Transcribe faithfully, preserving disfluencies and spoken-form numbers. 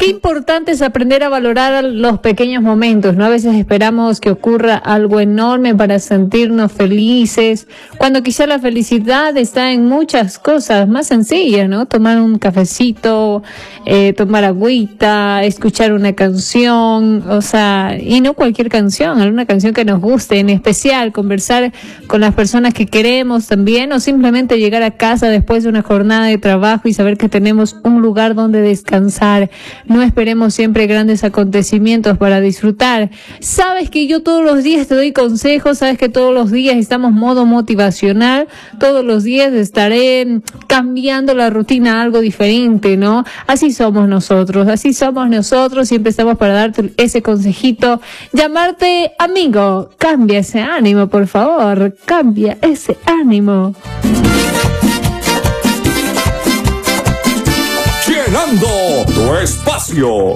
qué importante es aprender a valorar los pequeños momentos, ¿no? A veces esperamos que ocurra algo enorme para sentirnos felices, cuando quizá la felicidad está en muchas cosas más sencillas, ¿no? Tomar un cafecito, eh, tomar agüita, escuchar una canción, o sea, y no cualquier canción, alguna canción que nos guste, en especial conversar con las personas que queremos también, o simplemente llegar a casa después de una jornada de trabajo y saber que tenemos un lugar donde descansar. No esperemos siempre grandes acontecimientos para disfrutar. Sabes que yo todos los días te doy consejos, sabes que todos los días estamos modo motivacional, todos los días estaré cambiando la rutina a algo diferente, ¿no? Así somos nosotros, así somos nosotros, siempre estamos para darte ese consejito, llamarte amigo. Cambia ese ánimo, por favor, cambia ese ánimo. Llenando tu espacio.